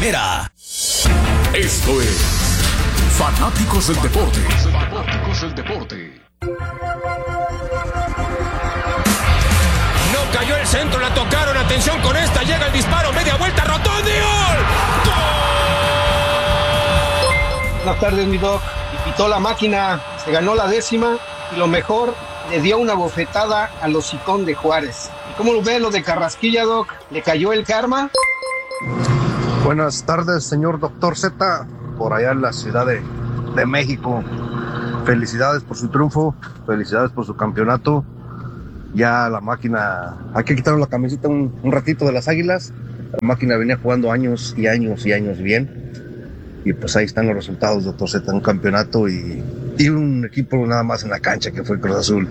primera. Esto es Fanáticos del Deporte. No cayó el centro, la tocaron, atención con esta, llega el disparo, media vuelta, Rotondi, ¡gol! Buenas tardes, mi doc. Y pitó la máquina, se ganó la 10ª y lo mejor, le dio una bofetada al hocicón de Juárez. ¿Y cómo lo ve lo de Carrasquilla, doc? ¿Le cayó el karma? Buenas tardes, señor Doctor Z, por allá en la Ciudad de México. Felicidades por su triunfo, felicidades por su campeonato. Ya la máquina, hay que quitarle la camiseta un ratito de las Águilas. La máquina venía jugando años y años y años bien. Y pues ahí están los resultados, Doctor Z, un campeonato y un equipo nada más en la cancha que fue Cruz Azul.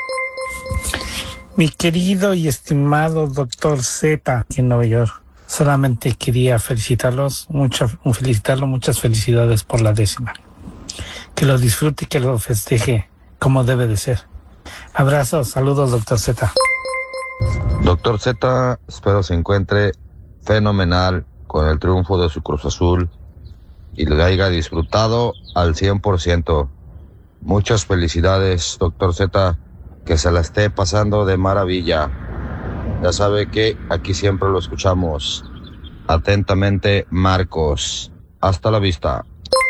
Mi querido y estimado Doctor Z en Nueva York, solamente quería felicitarlos, muchas felicidades por la 10ª. Que lo disfrute y que lo festeje como debe de ser. Abrazos, saludos, Doctor Z. Doctor Z, espero se encuentre fenomenal con el triunfo de su Cruz Azul y le haya disfrutado al 100%. Muchas felicidades, Doctor Z, que se la esté pasando de maravilla. Ya sabe que aquí siempre lo escuchamos. Atentamente, Marcos. Hasta la vista.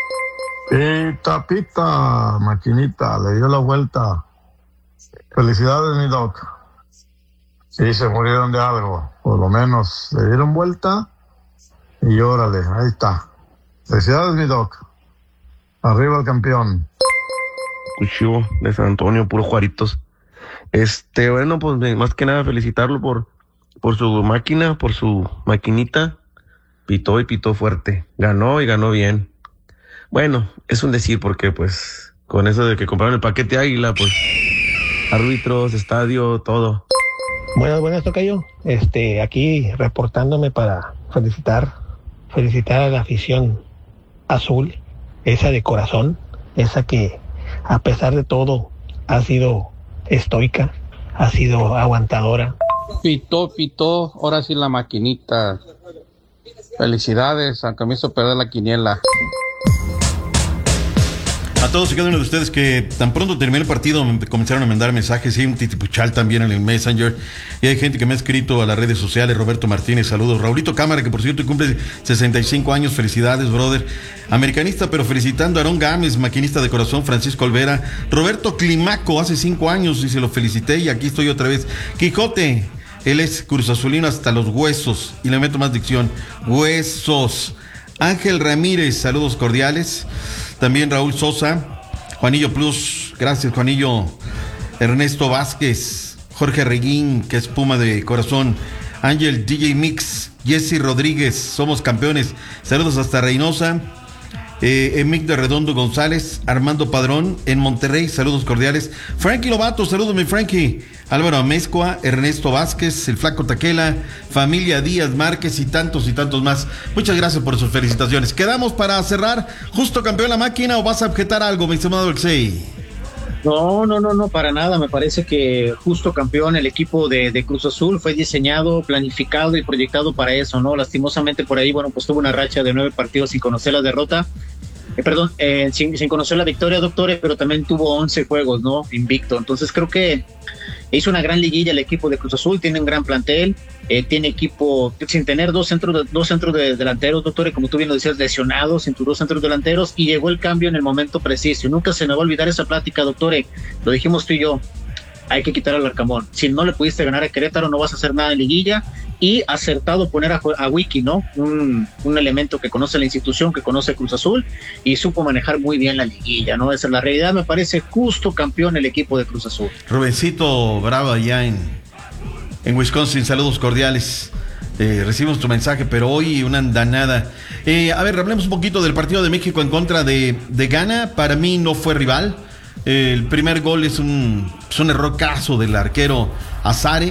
Pita, maquinita, le dio la vuelta. Felicidades, mi doc. Sí, se murieron de algo. Por lo menos le dieron vuelta y órale, ahí está. Felicidades, mi doc. Arriba el campeón. Cuchivo de San Antonio, puro Juaritos. Bueno, pues más que nada felicitarlo por su máquina, por su maquinita. Pitó y pitó fuerte. Ganó y ganó bien. Bueno, es un decir porque pues con eso de que compraron el paquete Águila, pues árbitros, estadio, todo. Buenas, tocayo. Aquí reportándome para felicitar a la afición azul, esa de corazón, esa que a pesar de todo ha sido estoica, ha sido aguantadora. Pitó, ahora sí la maquinita. Felicidades, aunque me hizo perder la quiniela. A todos y cada uno de ustedes que tan pronto terminó el partido me comenzaron a mandar mensajes, sí, un titipuchal también en el Messenger, y hay gente que me ha escrito a las redes sociales. Roberto Martínez, saludos. Raulito Cámara, que por cierto cumple 65 años, felicidades, brother. Americanista, pero felicitando a Aarón Gámez, maquinista de corazón, Francisco Olvera. Roberto Climaco, hace 5 años y se lo felicité y aquí estoy otra vez. Quijote, él es Cruz Azulino hasta los huesos, y le meto más dicción, huesos. Ángel Ramírez, saludos cordiales. También Raúl Sosa, Juanillo Plus, gracias Juanillo. Ernesto Vázquez, Jorge Reguín, que es Puma de corazón. Ángel DJ Mix, Jesse Rodríguez, somos campeones. Saludos hasta Reynosa. Emic de Redondo González, Armando Padrón en Monterrey, saludos cordiales. Frankie Lobato, saludos mi Frankie. Álvaro Amezcua, Ernesto Vázquez, el Flaco Taquela, familia Díaz Márquez y tantos más. Muchas gracias por sus felicitaciones. Quedamos para cerrar. ¿Justo campeón la máquina o vas a objetar algo, mi estimado Alexei? No, para nada. Me parece que justo campeón, el equipo de Cruz Azul fue diseñado, planificado y proyectado para eso, ¿no? Lastimosamente por ahí, pues tuvo una racha de 9 partidos sin conocer la derrota. Sin conocer la victoria, doctores, pero también tuvo 11 juegos, ¿no? Invicto. Entonces creo que hizo una gran liguilla el equipo de Cruz Azul, tiene un gran plantel, tiene equipo sin tener dos centros de delanteros, doctores, como tú bien lo decías, lesionados, sin tus 2 centros delanteros, y llegó el cambio en el momento preciso. Nunca se me va a olvidar esa plática, doctores, lo dijimos tú y yo, hay que quitar al Arcamón. Si no le pudiste ganar a Querétaro, no vas a hacer nada en liguilla. Y acertado poner a Wiki, ¿no? Un elemento que conoce la institución, que conoce Cruz Azul y supo manejar muy bien la liguilla, ¿no? Esa es la realidad. Me parece justo campeón el equipo de Cruz Azul. Rubencito Bravo allá en Wisconsin, saludos cordiales. Recibimos tu mensaje, pero hoy una andanada. A ver, hablemos un poquito del partido de México en contra de Ghana. Para mí no fue rival. El primer gol es un error caso del arquero Azare.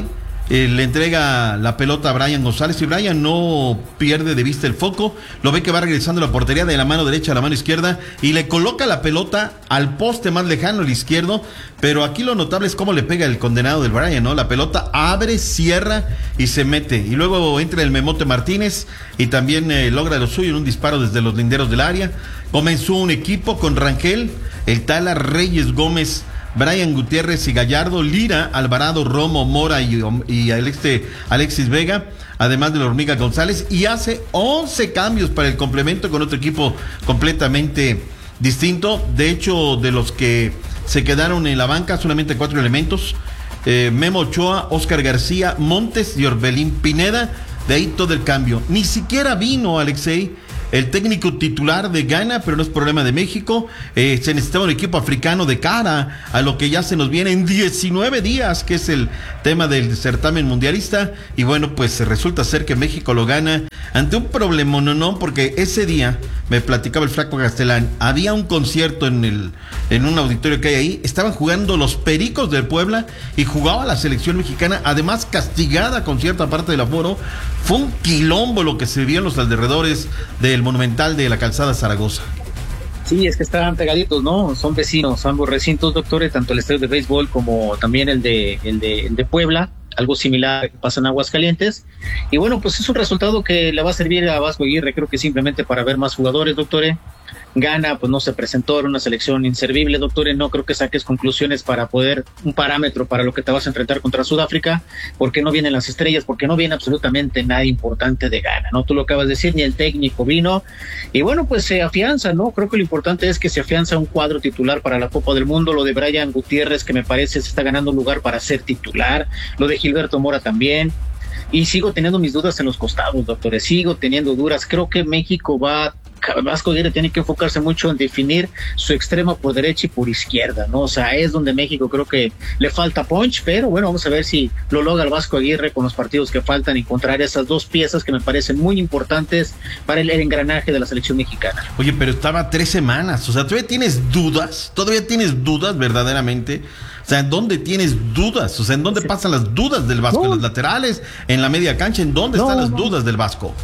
le entrega la pelota a Brian González y Brian no pierde de vista el foco, lo ve que va regresando a la portería de la mano derecha a la mano izquierda y le coloca la pelota al poste más lejano, el izquierdo, pero aquí lo notable es cómo le pega el condenado del Brian, ¿no? La pelota abre, cierra y se mete, y luego entra el Memote Martínez y también logra lo suyo en un disparo desde los linderos del área. Comenzó un equipo con Rangel, el Tala, Reyes, Gómez, Brian Gutiérrez y Gallardo, Lira, Alvarado, Romo, Mora y Alexis Vega, además de la Hormiga González, y hace 11 cambios para el complemento con otro equipo completamente distinto. De hecho, de los que se quedaron en la banca, solamente 4 elementos: Memo Ochoa, Oscar García, Montes y Orbelín Pineda. De ahí todo el cambio. Ni siquiera vino, Alexei, el técnico titular de Ghana, pero no es problema de México. Se necesitaba un equipo africano de cara a lo que ya se nos viene en 19 días, que es el tema del certamen mundialista. Y bueno, pues resulta ser que México lo gana ante un problema, no, porque ese día, me platicaba el Flaco Castelán, había un concierto en un auditorio que hay ahí, estaban jugando los Pericos del Puebla y jugaba la selección mexicana, además castigada con cierta parte del aforo. Fue un quilombo lo que se vio en los alrededores del Monumental de la Calzada Zaragoza. Sí, es que estaban pegaditos, ¿no? Son vecinos, ambos recintos, doctores, tanto el estadio de béisbol como también el de Puebla, algo similar que pasa en Aguascalientes. Y bueno, pues es un resultado que le va a servir a Vasco Aguirre, creo que simplemente para ver más jugadores, doctores. Ghana, pues no se presentó, era una selección inservible, doctores. No creo que saques conclusiones para poder, un parámetro para lo que te vas a enfrentar contra Sudáfrica, porque no vienen las estrellas, porque no viene absolutamente nada importante de Ghana, ¿no? Tú lo acabas de decir, ni el técnico vino, y bueno, pues se afianza, ¿no? Creo que lo importante es que se afianza un cuadro titular para la Copa del Mundo. Lo de Brian Gutiérrez, que me parece se está ganando un lugar para ser titular, lo de Gilberto Mora también. Y sigo teniendo mis dudas en los costados, doctores, sigo teniendo dudas. Creo que México Vasco Aguirre tiene que enfocarse mucho en definir su extremo por derecha y por izquierda, ¿no? O sea, es donde México creo que le falta punch, pero bueno, vamos a ver si lo logra el Vasco Aguirre con los partidos que faltan, encontrar esas dos piezas que me parecen muy importantes para el engranaje de la selección mexicana. Oye, pero estaba 3 semanas, o sea, ¿todavía tienes dudas verdaderamente? O sea, ¿en dónde tienes dudas? O sea, ¿en dónde pasan las dudas del Vasco? ¿En los laterales? ¿En la media cancha? ¿En dónde están las dudas del Vasco?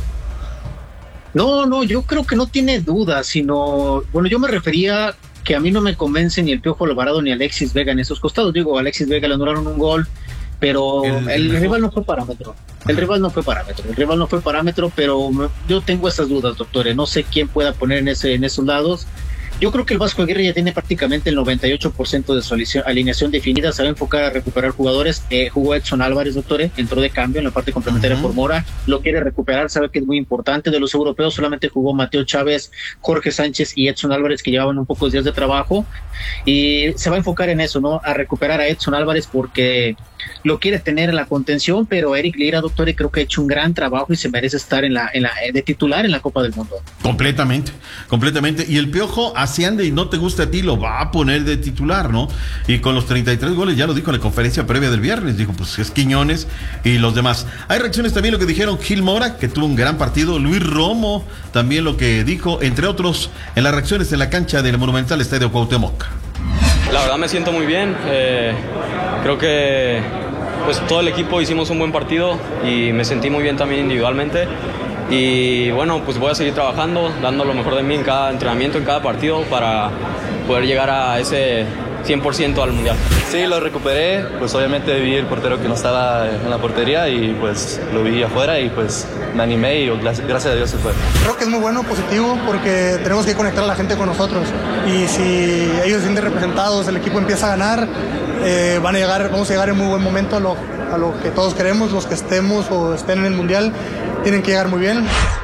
No, yo creo que no tiene dudas, sino, bueno, yo me refería que a mí no me convence ni el Piojo Alvarado ni Alexis Vega en esos costados. Digo, a Alexis Vega le anularon un gol, pero el rival no fue parámetro. El rival no fue parámetro, pero yo tengo esas dudas, doctores. No sé quién pueda poner en esos lados. Yo creo que el Vasco Aguirre ya tiene prácticamente el 98% de su alineación definida, se va a enfocar a recuperar jugadores. Jugó Edson Álvarez, doctores, entró de cambio en la parte complementaria por Mora, lo quiere recuperar, sabe que es muy importante. De los europeos solamente jugó Mateo Chávez, Jorge Sánchez y Edson Álvarez, que llevaban un pocos días de trabajo, y se va a enfocar en eso, ¿no? A recuperar a Edson Álvarez porque lo quiere tener en la contención, pero Eric Lira, doctor, creo que ha hecho un gran trabajo y se merece estar de titular en la Copa del Mundo. Completamente. Y el Piojo, así ande y no te gusta a ti, lo va a poner de titular, ¿no? Y con los 33 goles, ya lo dijo en la conferencia previa del viernes, dijo, pues es Quiñones y los demás. Hay reacciones también, lo que dijeron Gil Mora, que tuvo un gran partido, Luis Romo, también lo que dijo, entre otros, en las reacciones en la cancha del Monumental Estadio Cuauhtémoc. La verdad me siento muy bien, creo que pues todo el equipo hicimos un buen partido y me sentí muy bien también individualmente y bueno, pues voy a seguir trabajando, dando lo mejor de mí en cada entrenamiento, en cada partido para poder llegar a ese 100% al Mundial. Sí, lo recuperé, pues obviamente vi el portero que no estaba en la portería y pues lo vi afuera y pues me animé y gracias a Dios se fue. Creo que es muy bueno, positivo, porque tenemos que conectar a la gente con nosotros y si ellos se sienten representados, el equipo empieza a ganar, vamos a llegar en muy buen momento a lo que todos queremos, los que estemos o estén en el Mundial, tienen que llegar muy bien.